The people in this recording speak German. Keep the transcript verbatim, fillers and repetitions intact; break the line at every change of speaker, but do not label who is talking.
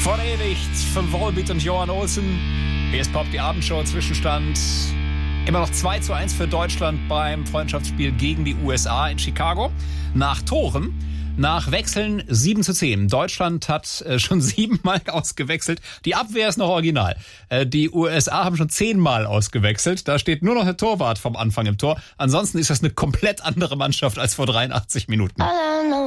Verewigt von Volbeat und Johann Olsen. Hier ist Pop, die Abendshow. Zwischenstand immer noch zwei zu eins für Deutschland beim Freundschaftsspiel gegen die U S A in Chicago. Nach Toren, nach Wechseln sieben zu zehn. Deutschland hat äh, schon siebenmal ausgewechselt. Die Abwehr ist noch original. Äh, die U S A haben schon zehnmal ausgewechselt. Da steht nur noch der Torwart vom Anfang im Tor. Ansonsten ist das eine komplett andere Mannschaft als vor dreiundachtzig Minuten.